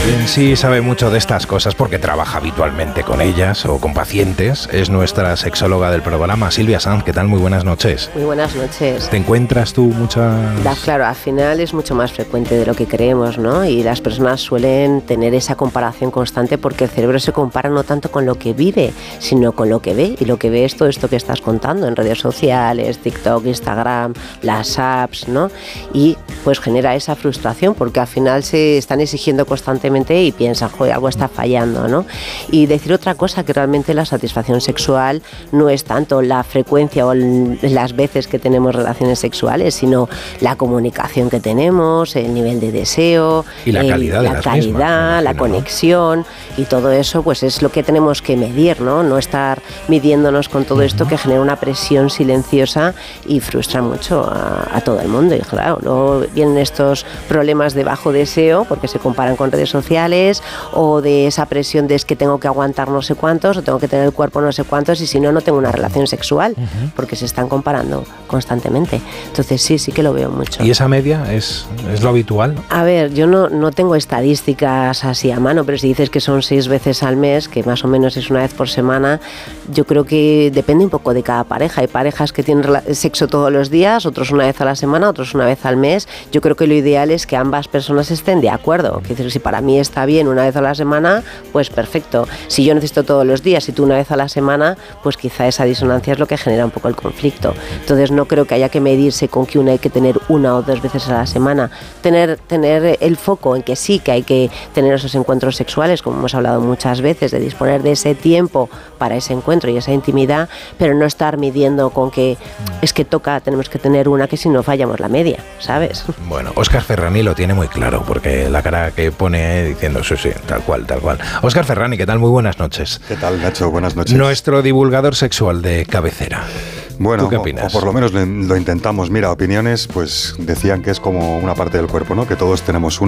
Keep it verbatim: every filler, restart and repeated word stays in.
Quien sí sabe mucho de estas cosas porque trabaja habitualmente con ellas o con pacientes es nuestra sexóloga del programa, Silvia Sanz. ¿Qué tal? Muy buenas noches. Muy buenas noches. ¿Te encuentras tú muchas...? Da, claro, al final es mucho más frecuente de lo que creemos, ¿no? Y las personas suelen tener esa comparación constante porque el cerebro se compara no tanto con lo que vive, sino con lo que ve. Y lo que ve es todo esto que estás contando en redes sociales, TikTok, Instagram, las apps, ¿no? Y pues genera esa frustración porque al final se están exigiendo constantemente y piensan, joder, algo está fallando, ¿no? Y decir otra cosa, que realmente la satisfacción sexual no es tanto la frecuencia o las veces que tenemos relaciones sexuales, sino la comunicación que tenemos, el nivel de deseo, y la calidad, el, de la, las calidad mismas, la imagino, conexión, ¿no? Y todo eso pues es lo que tenemos que medir, ¿no? No estar midiéndonos con todo esto que genera una presión silenciosa y frustra mucho a, a todo el mundo. Y claro, luego vienen estos problemas de bajo deseo porque se comparan con redes sociales o de esa presión de es que tengo que aguantar no sé cuántos o tengo que tener el cuerpo no sé cuántos y si no, no tengo una relación sexual, uh-huh. porque se están comparando constantemente. Entonces sí, sí que lo veo mucho. ¿Y esa media es, es lo habitual? A ver, yo no, no tengo estadísticas así a mano, pero si dices que son seis veces al mes, que más o menos es una vez por semana, yo creo que depende un poco de cada pareja. Hay parejas que tienen sexo todos los días, otros una vez a la semana, otros una vez al mes. Yo creo que lo ideal es que ambas personas estén de acuerdo. Que decir, si para mí está bien una vez a la semana, pues perfecto. Si yo necesito todos los días y tú una vez a la semana, pues quizá esa disonancia es lo que genera un poco el conflicto. Entonces no creo que haya que medirse con que una hay que tener una o dos veces a la semana. Tener, tener el foco en que sí que hay que tener esos encuentros sexuales, como hemos hablado muchas veces, de disponer de ese tiempo para ese encuentro y esa intimidad, pero no estar midiendo con que es que toca, tenemos que tener una que si no fallamos la media, ¿sabes? Bueno, Óscar Ferrani lo tiene muy claro, porque la cara que pone diciendo sí, sí, tal cual, tal cual. Óscar Ferrani, ¿qué tal? Muy buenas noches. ¿Qué tal, Nacho? Buenas noches. Nuestro divulgador sexual de cabecera. Bueno, ¿tú qué opinas? O, o por lo menos lo, lo intentamos. Mira, opiniones, pues decían que es como una parte del cuerpo, ¿no? Que todos tenemos una.